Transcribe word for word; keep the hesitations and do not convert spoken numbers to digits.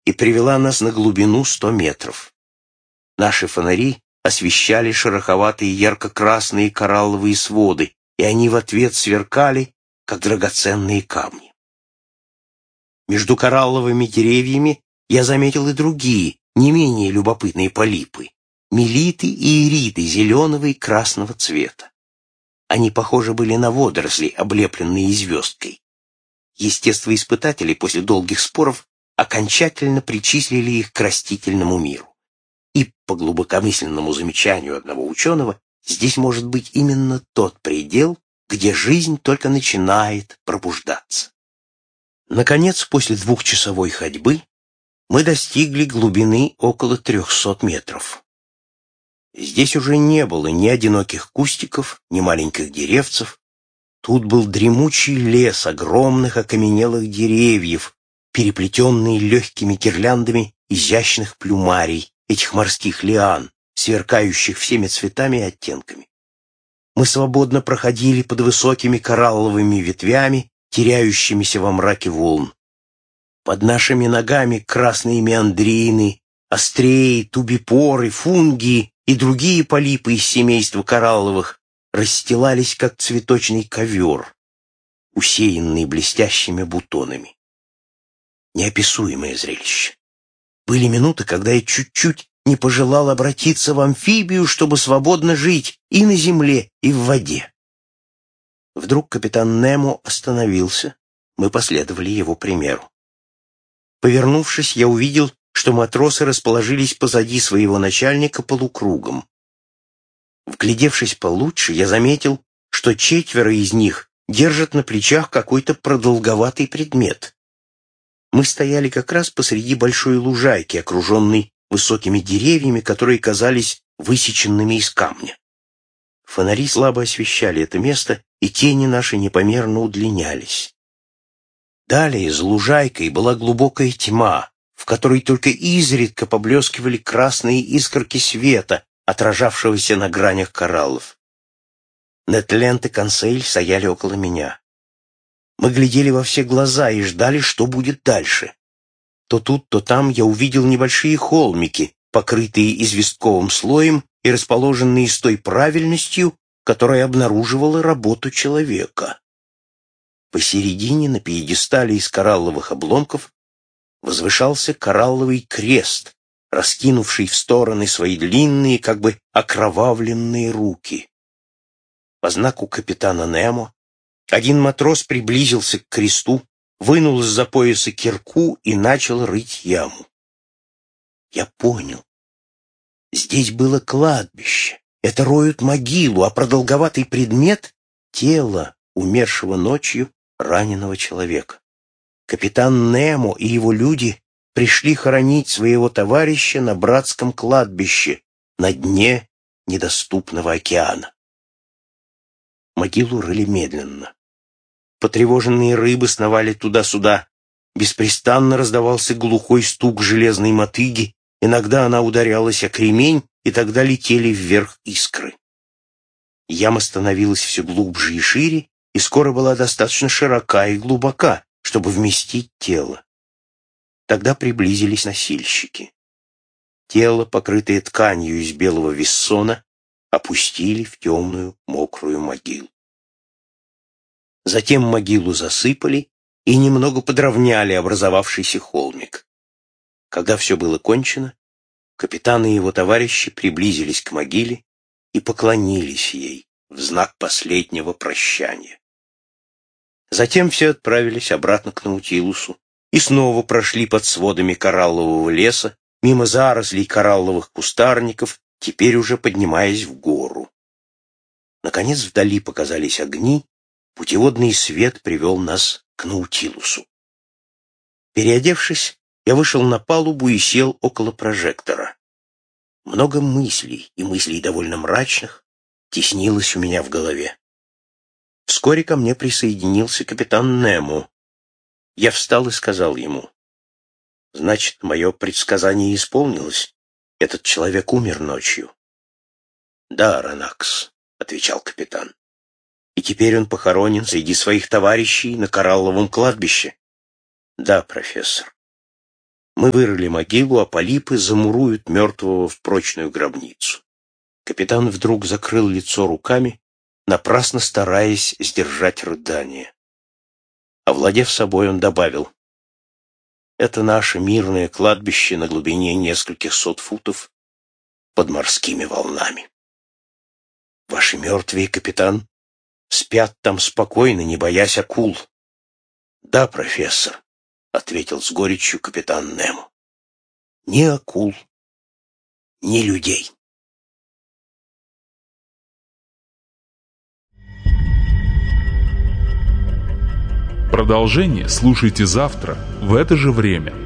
и привела нас на глубину сто метров. Наши фонари освещали шероховатые ярко-красные коралловые своды, и они в ответ сверкали, как драгоценные камни. Между коралловыми деревьями я заметил и другие, не менее любопытные полипы, мелиты и ириды зеленого и красного цвета. Они похожи были на водоросли, облепленные звездкой. Естествоиспытатели после долгих споров окончательно причислили их к растительному миру. И, по глубокомысленному замечанию одного ученого, здесь может быть именно тот предел, где жизнь только начинает пробуждаться. Наконец, после двухчасовой ходьбы, мы достигли глубины около трехсот метров. Здесь уже не было ни одиноких кустиков, ни маленьких деревцев. Тут был дремучий лес огромных окаменелых деревьев, переплетенный легкими гирляндами изящных плюмарий, этих морских лиан, сверкающих всеми цветами и оттенками. Мы свободно проходили под высокими коралловыми ветвями, теряющимися во мраке волн. Под нашими ногами красные меандрины, остреи, тубипоры, фунгии и другие полипы из семейства коралловых расстилались, как цветочный ковер, усеянный блестящими бутонами. Неописуемое зрелище. Были минуты, когда я чуть-чуть не пожелал обратиться в амфибию, чтобы свободно жить и на земле, и в воде. Вдруг капитан Немо остановился, мы последовали его примеру. Повернувшись, я увидел, что матросы расположились позади своего начальника полукругом. Вглядевшись получше, я заметил, что четверо из них держат на плечах какой-то продолговатый предмет. Мы стояли как раз посреди большой лужайки, окруженной высокими деревьями, которые казались высеченными из камня. Фонари слабо освещали это место, и тени наши непомерно удлинялись. Далее за лужайкой была глубокая тьма, в которой только изредка поблескивали красные искорки света, отражавшегося на гранях кораллов. Нед-Ленд и Conseil стояли около меня. Мы глядели во все глаза и ждали, что будет дальше. То тут, то там я увидел небольшие холмики, покрытые известковым слоем и расположенные с той правильностью, которая обнаруживала работу человека. Посередине, на пьедестале из коралловых обломков, возвышался коралловый крест, раскинувший в стороны свои длинные, как бы окровавленные руки. По знаку капитана Немо один матрос приблизился к кресту, вынул из-за пояса кирку и начал рыть яму. Я понял. Здесь было кладбище. Это роют могилу, а продолговатый предмет — тело умершего ночью раненого человека. Капитан Немо и его люди пришли хоронить своего товарища на братском кладбище на дне недоступного океана. Могилу рыли медленно. Потревоженные рыбы сновали туда-сюда. Беспрестанно раздавался глухой стук железной мотыги, иногда она ударялась о кремень, и тогда летели вверх искры. Яма становилась все глубже и шире, и скоро была достаточно широка и глубока, чтобы вместить тело. Тогда приблизились носильщики. Тело, покрытое тканью из белого виссона, опустили в темную мокрую могилу. Затем могилу засыпали и немного подровняли образовавшийся холмик. Когда все было кончено, капитан и его товарищи приблизились к могиле и поклонились ей в знак последнего прощания. Затем все отправились обратно к Наутилусу и снова прошли под сводами кораллового леса, мимо зарослей коралловых кустарников, теперь уже поднимаясь в гору. Наконец вдали показались огни, путеводный свет привел нас к Наутилусу. Переодевшись, я вышел на палубу и сел около прожектора. Много мыслей, и мыслей довольно мрачных, теснилось у меня в голове. Вскоре ко мне присоединился капитан Немо. Я встал и сказал ему: «Значит, мое предсказание исполнилось? Этот человек умер ночью?» «Да, Ронакс», — отвечал капитан. «И теперь он похоронен среди своих товарищей на коралловом кладбище?» «Да, профессор». Мы вырыли могилу, а полипы замуруют мертвого в прочную гробницу. Капитан вдруг закрыл лицо руками, напрасно стараясь сдержать рыдание. Овладев собой, он добавил: «Это наше мирное кладбище на глубине нескольких сот футов под морскими волнами. Ваши мертвые, капитан, спят там спокойно, не боясь акул». «Да, профессор», — ответил с горечью капитан Немо. «Ни акул, ни людей». Продолжение слушайте завтра в это же время.